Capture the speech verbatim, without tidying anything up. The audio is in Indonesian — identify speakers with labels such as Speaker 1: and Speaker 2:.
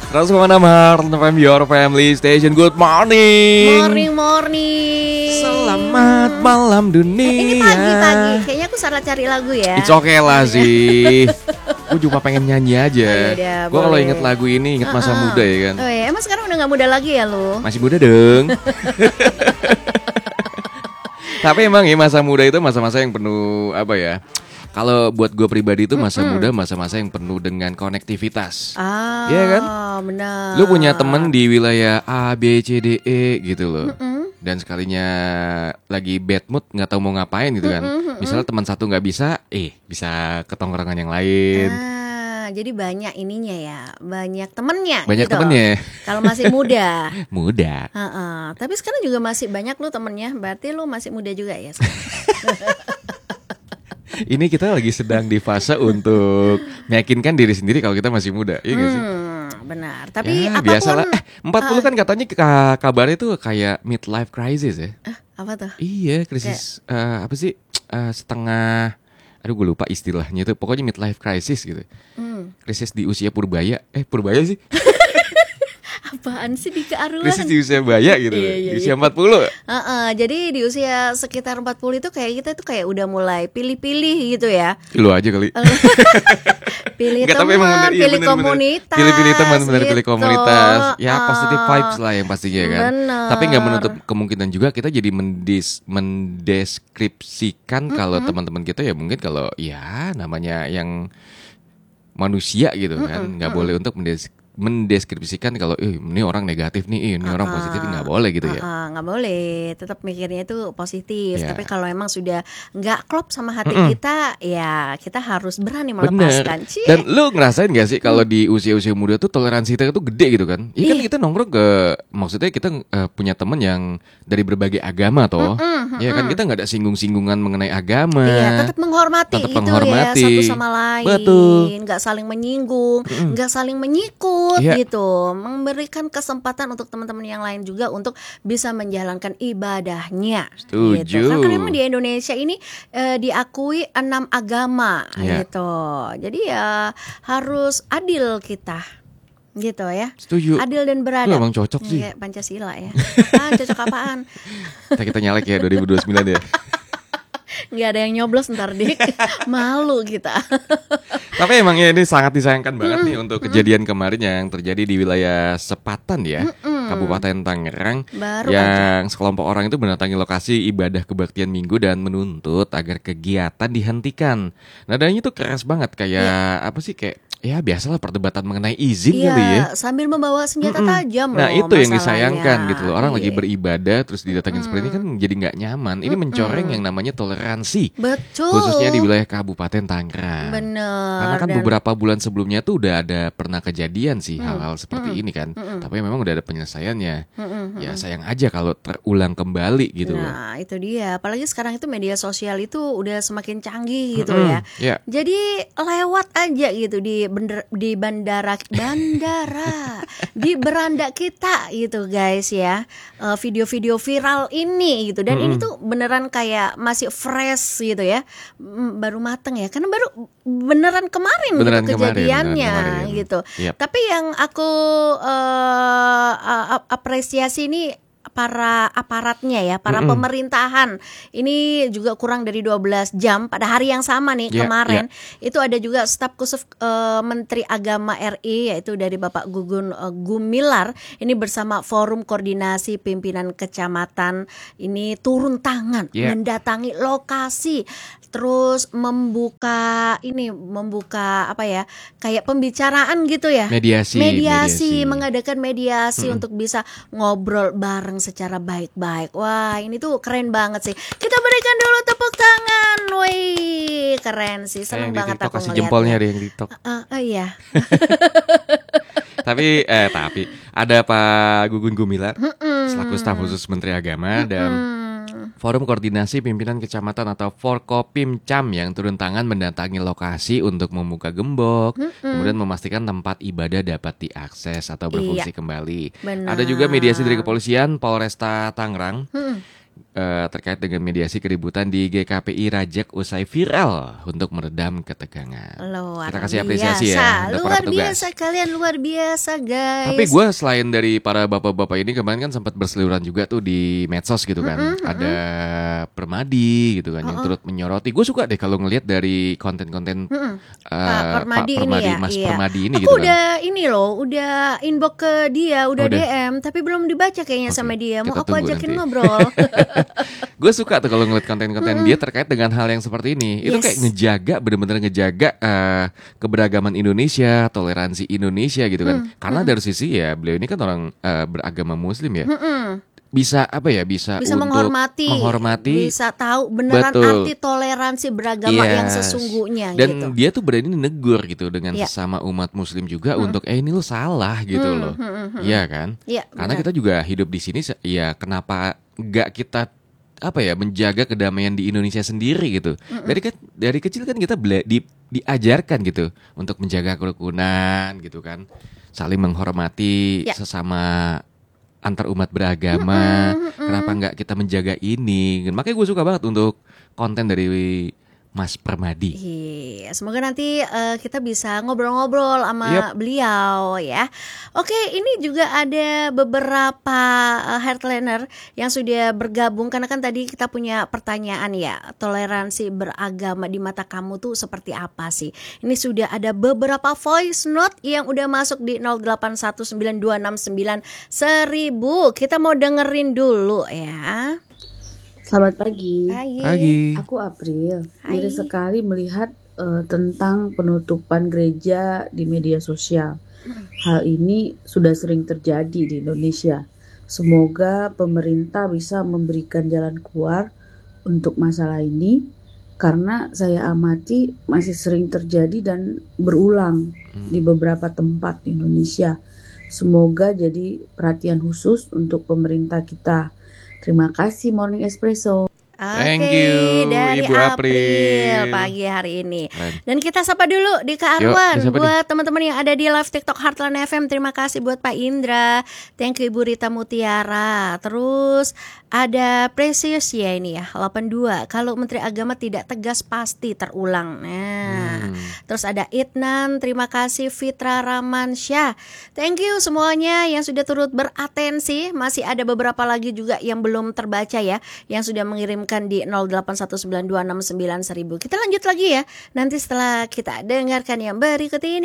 Speaker 1: seratus koma enam Heart F M, your family station. Good morning.
Speaker 2: Morning, morning.
Speaker 1: Selamat malam dunia.
Speaker 2: Eh, ini pagi-pagi, kayaknya aku salah cari lagu ya.
Speaker 1: It's okay lah sih. Gue cuma pengen nyanyi aja.
Speaker 2: Oh,
Speaker 1: gue kalau inget lagu ini inget masa uh-uh. muda ya kan.
Speaker 2: Oh iya, emang sekarang udah gak muda lagi ya lu?
Speaker 1: Masih muda dong. Tapi emang ya masa muda itu masa-masa yang penuh apa ya? Kalau buat gue pribadi itu masa mm-hmm. muda masa-masa yang penuh dengan konektivitas.
Speaker 2: Ah,
Speaker 1: iya kan?
Speaker 2: Benar.
Speaker 1: Lu punya temen di wilayah A, B, C, D, E gitu loh. Mm-hmm. Dan sekalinya lagi bad mood nggak tahu mau ngapain gitu kan. Mm-hmm. Misalnya teman satu nggak bisa, eh bisa ke tongkrongan yang lain.
Speaker 2: Ah, jadi banyak ininya ya, banyak temennya.
Speaker 1: Banyak
Speaker 2: gitu.
Speaker 1: temennya.
Speaker 2: Kalau masih muda.
Speaker 1: Muda.
Speaker 2: Uh-uh. Tapi sekarang juga masih banyak lu temennya. Berarti lu masih muda juga ya.
Speaker 1: Ini kita lagi sedang di fase untuk meyakinkan diri sendiri kalau kita masih muda, iya gak sih?
Speaker 2: Hmm, benar. Tapi
Speaker 1: ya,
Speaker 2: apapun
Speaker 1: biasalah. Eh, empat puluh uh, kan katanya k- kabarnya tuh kayak midlife crisis ya.
Speaker 2: Uh, apa tuh?
Speaker 1: Iya, krisis kayak... uh, apa sih? Uh, setengah aduh gue lupa istilahnya itu. Pokoknya midlife crisis gitu. Hmm. Krisis di usia purbaya. Eh, purbaya sih?
Speaker 2: Apaan sih di kearuan?
Speaker 1: Krisis di usia baya gitu. Iya, iya, di usia empat puluh.
Speaker 2: Uh-uh, jadi di usia sekitar empat puluh itu kayak kita tuh kayak udah mulai pilih-pilih gitu ya.
Speaker 1: Lu aja kali.
Speaker 2: Pilih
Speaker 1: Nggak,
Speaker 2: teman,
Speaker 1: bener,
Speaker 2: pilih
Speaker 1: iya, bener,
Speaker 2: komunitas.
Speaker 1: Pilih-pilih teman, bener,
Speaker 2: gitu.
Speaker 1: pilih komunitas. Ya
Speaker 2: uh,
Speaker 1: positive vibes lah yang pastinya kan.
Speaker 2: Bener.
Speaker 1: Tapi nggak menutup kemungkinan juga kita jadi mendes, mendeskripsikan mm-hmm. kalau teman-teman kita ya mungkin kalau ya namanya yang manusia gitu mm-hmm. kan nggak mm-hmm. boleh untuk mendes mendeskripsikan kalau eh, ini orang negatif nih, eh, ini uh-uh. orang positif nggak boleh gitu uh-uh. ya.
Speaker 2: Nggak boleh, tetap mikirnya itu positif.
Speaker 1: Yeah.
Speaker 2: Tapi kalau emang sudah nggak klop sama hati mm-mm. kita, ya kita harus berani melepaskan. Cie.
Speaker 1: Dan lu ngerasain nggak sih kalau di usia-usia muda tuh toleransi kita tuh gede gitu kan? Iya kan kita nongkrong ke, maksudnya kita uh, punya temen yang dari berbagai agama toh. Mm-mm, ya kan kita nggak ada singgung-singgungan mengenai agama.
Speaker 2: Iya, tetap menghormati
Speaker 1: tetap
Speaker 2: gitu
Speaker 1: menghormati.
Speaker 2: ya satu sama lain.
Speaker 1: Betul.
Speaker 2: Nggak saling menyinggung, nggak saling menyikut. Ya. Gitu, memberikan kesempatan untuk teman-teman yang lain juga untuk bisa menjalankan ibadahnya.
Speaker 1: Setuju.
Speaker 2: Gitu. Kan memang di Indonesia ini eh, diakui enam agama, ya. Gitu. Jadi ya harus adil kita. Gitu ya.
Speaker 1: Setuju.
Speaker 2: Adil dan beradab.
Speaker 1: Lu emang cocok sih.
Speaker 2: Ya, Pancasila ya. Ah, cocok apaan?
Speaker 1: Kita, kita nyalek ya dua ribu dua puluh sembilan ya.
Speaker 2: Nggak ada yang nyoblos ntar dik. Malu kita.
Speaker 1: Tapi emang ya ini sangat disayangkan banget nih untuk kejadian kemarin yang terjadi di wilayah Sepatan ya, Mm-mm. Kabupaten Tangerang.
Speaker 2: Baru
Speaker 1: yang
Speaker 2: aja.
Speaker 1: Sekelompok orang itu mendatangi lokasi ibadah kebaktian Minggu dan menuntut agar kegiatan dihentikan. Nadanya tuh keras banget kayak ya. apa sih kayak ya biasalah perdebatan mengenai izin
Speaker 2: ya,
Speaker 1: kali ya.
Speaker 2: Sambil membawa senjata
Speaker 1: Mm-mm.
Speaker 2: tajam loh.
Speaker 1: Nah itu yang disayangkan gitu loh. Orang
Speaker 2: Iye.
Speaker 1: lagi beribadah terus didatengin mm. seperti ini kan jadi nggak nyaman. Ini Mm-mm. mencoreng yang namanya toleransi.
Speaker 2: Betul.
Speaker 1: Khususnya di wilayah Kabupaten Tangerang.
Speaker 2: Bener.
Speaker 1: Karena kan
Speaker 2: dan...
Speaker 1: beberapa bulan sebelumnya tuh udah ada pernah kejadian sih mm. hal-hal seperti mm. ini kan.
Speaker 2: Mm-mm.
Speaker 1: Tapi memang udah ada penyelesaiannya.
Speaker 2: Mm-mm.
Speaker 1: Ya sayang aja kalau terulang kembali gitu loh.
Speaker 2: Nah itu dia. Apalagi sekarang itu media sosial itu udah semakin canggih gitu
Speaker 1: Mm-mm.
Speaker 2: ya.
Speaker 1: Yeah.
Speaker 2: Jadi lewat aja gitu di bender, di bandara bandara di beranda kita gitu guys ya. Uh, video-video viral ini gitu. Dan
Speaker 1: Mm-mm.
Speaker 2: ini tuh beneran kayak masih fresh gitu ya. Baru mateng ya. Karena baru beneran kemarin
Speaker 1: beneran
Speaker 2: gitu
Speaker 1: kemarin,
Speaker 2: kejadiannya
Speaker 1: beneran kemarin.
Speaker 2: gitu.
Speaker 1: Yep.
Speaker 2: Tapi yang aku uh, apresiasi ini para aparatnya ya, para Mm-mm. pemerintahan. Ini juga kurang dari dua belas jam pada hari yang sama nih yeah, kemarin. Yeah. Itu ada juga staf khusus uh, Menteri Agama R I yaitu dari Bapak Gugun uh, Gumilar. Ini bersama Forum Koordinasi Pimpinan Kecamatan ini turun tangan yeah. mendatangi lokasi, terus membuka ini membuka apa ya? Kayak pembicaraan gitu ya.
Speaker 1: Mediasi,
Speaker 2: mediasi,
Speaker 1: mediasi.
Speaker 2: mengadakan mediasi mm-hmm. untuk bisa ngobrol bareng secara baik-baik. Wah, ini tuh keren banget sih. Kita berikan dulu tepuk tangan. Wih, keren sih. Seneng banget aku
Speaker 1: kasih
Speaker 2: ngeliatnya.
Speaker 1: Jempolnya ada yang di TikTok.
Speaker 2: Uh, uh, uh, iya.
Speaker 1: tapi eh tapi ada Pak Gugun Gumilar mm-mm. selaku staf khusus Menteri Agama mm-mm. dan Forum Koordinasi Pimpinan Kecamatan atau Forkopimcam yang turun tangan mendatangi lokasi untuk membuka gembok, mm-mm. kemudian memastikan tempat ibadah dapat diakses atau berfungsi
Speaker 2: iya.
Speaker 1: kembali.
Speaker 2: Benar.
Speaker 1: Ada juga mediasi dari kepolisian Polresta Tangerang. Mm. uh, terkait dengan mediasi keributan di G K P I Rajak usai viral untuk meredam ketegangan.
Speaker 2: Luar
Speaker 1: Kita kasih
Speaker 2: biasa.
Speaker 1: apresiasi ya untuk
Speaker 2: Luar
Speaker 1: para petugas.
Speaker 2: biasa kalian, luar biasa guys.
Speaker 1: Tapi gue selain dari para bapak-bapak ini kemarin kan sempat berseliweran juga tuh di medsos gitu kan.
Speaker 2: Mm-mm, mm-mm.
Speaker 1: Ada Permadi gitu kan yang
Speaker 2: Uh-uh.
Speaker 1: turut menyoroti. Gue suka deh kalau ngelihat dari konten-konten
Speaker 2: Mm-mm.
Speaker 1: uh,
Speaker 2: Pak Permadi,
Speaker 1: Pak Permadi,
Speaker 2: ini ya,
Speaker 1: Mas
Speaker 2: iya.
Speaker 1: Permadi ini
Speaker 2: Aku
Speaker 1: gitu kan.
Speaker 2: udah ini loh, udah inbox ke dia, udah
Speaker 1: Oh, udah.
Speaker 2: D M, tapi belum dibaca kayaknya
Speaker 1: Oke,
Speaker 2: sama dia. Mau
Speaker 1: kita
Speaker 2: aku
Speaker 1: tunggu
Speaker 2: ajakin
Speaker 1: nanti.
Speaker 2: ngobrol.
Speaker 1: Gue suka tuh kalau ngeliat konten-konten dia terkait dengan hal yang seperti ini. Itu
Speaker 2: Yes.
Speaker 1: kayak ngejaga, bener-bener ngejaga uh, keberagaman Indonesia, toleransi Indonesia gitu kan.
Speaker 2: Hmm,
Speaker 1: Karena dari sisi ya beliau ini kan orang uh, beragama Muslim ya.
Speaker 2: Mm-mm.
Speaker 1: Bisa apa ya? Bisa,
Speaker 2: Bisa
Speaker 1: untuk
Speaker 2: menghormati,
Speaker 1: menghormati.
Speaker 2: bisa tahu beneran
Speaker 1: Betul.
Speaker 2: arti toleransi beragama yang
Speaker 1: Yes.
Speaker 2: sesungguhnya
Speaker 1: Dan
Speaker 2: gitu.
Speaker 1: dia tuh berani negur gitu dengan
Speaker 2: Iya.
Speaker 1: sesama umat Muslim juga untuk eh ini lo salah gitu
Speaker 2: Hmm,
Speaker 1: loh.
Speaker 2: hmm, hmm, hmm.
Speaker 1: Iya kan?
Speaker 2: Iya,
Speaker 1: Karena
Speaker 2: benar.
Speaker 1: kita juga hidup di sini, se- ya kenapa nggak kita apa ya menjaga kedamaian di Indonesia sendiri gitu. Dari ke- dari kecil kan kita bela- di, diajarkan gitu untuk menjaga kerukunan gitu kan, saling menghormati
Speaker 2: Ya.
Speaker 1: sesama antar umat beragama. Kenapa nggak kita menjaga ini? Makanya gue suka banget untuk konten dari Mas Permadi.
Speaker 2: Iya, semoga nanti eh, kita bisa ngobrol-ngobrol sama
Speaker 1: Yap.
Speaker 2: beliau ya. Oke, ini juga ada beberapa eh, headliner yang sudah bergabung karena kan tadi kita punya pertanyaan ya, toleransi beragama di mata kamu tuh seperti apa sih? Ini sudah ada beberapa voice note yang udah masuk di nol delapan satu sembilan dua enam sembilan seribu. Kita mau dengerin dulu ya.
Speaker 3: Selamat pagi.
Speaker 2: Hai.
Speaker 1: Pagi.
Speaker 3: Aku April.
Speaker 2: Hai.
Speaker 3: Miris sekali melihat eh, tentang penutupan gereja di media sosial. Hal ini sudah sering terjadi di Indonesia. Semoga pemerintah bisa memberikan jalan keluar untuk masalah ini, karena saya amati masih sering terjadi dan berulang di beberapa tempat di Indonesia. Semoga jadi perhatian khusus untuk pemerintah kita. Terima kasih Morning Espresso.
Speaker 1: Thank
Speaker 2: Oke,
Speaker 1: you,
Speaker 2: dari
Speaker 1: Ibu April.
Speaker 2: pagi hari ini.
Speaker 1: Keren.
Speaker 2: Dan kita sapa dulu di Kak
Speaker 1: Yuk,
Speaker 2: Arwan.
Speaker 1: siapa
Speaker 2: Buat teman-teman yang ada di live TikTok Heartland F M, terima kasih buat Pak Indra. Thank you Ibu Rita Mutiara. Terus ada Precious ya ini ya, delapan dua. Kalau Menteri Agama tidak tegas pasti terulang. Nah,
Speaker 1: Hmm.
Speaker 2: terus ada Itnan, terima kasih Fitra Ramansyah. Thank you semuanya yang sudah turut beratensi. Masih ada beberapa lagi juga yang belum terbaca ya, yang sudah mengirimkan di nol delapan satu sembilan dua enam sembilan seribu. Kita lanjut lagi ya nanti setelah kita dengarkan yang berikut ini.